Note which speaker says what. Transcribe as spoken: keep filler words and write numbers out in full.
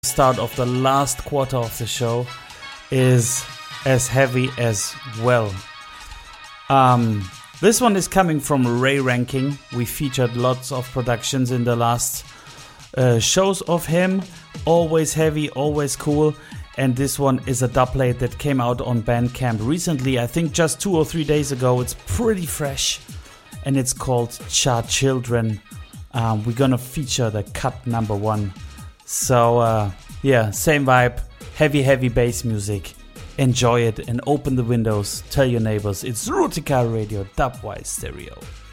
Speaker 1: start of the last quarter of the show is as heavy as well. Um, this one is coming from Ray Ranking. We featured lots of productions in the last uh, shows of him. Always heavy, always cool. And this one is a dubplate that came out on Bandcamp recently, I think just two or three days ago. It's pretty fresh. And it's called Cha Children. Um, we're gonna feature the cut number one. So, uh, yeah, same vibe, heavy, heavy bass music. Enjoy it and open the windows. Tell your neighbors it's Rutica Radio, Dubwise Stereo.